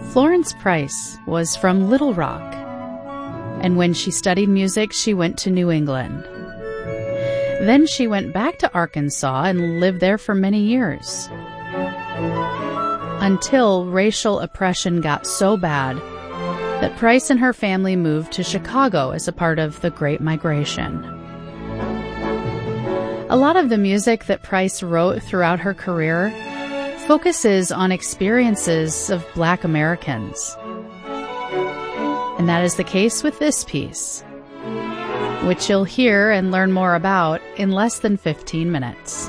Florence Price was from Little Rock, and when she studied music, she went to New England. Then she went back to Arkansas and lived there for many years, until racial oppression got so bad that Price and her family moved to Chicago as a part of the Great Migration. A lot of the music that Price wrote throughout her career focuses on experiences of Black Americans. And that is the case with this piece, which you'll hear and learn more about in less than 15 minutes.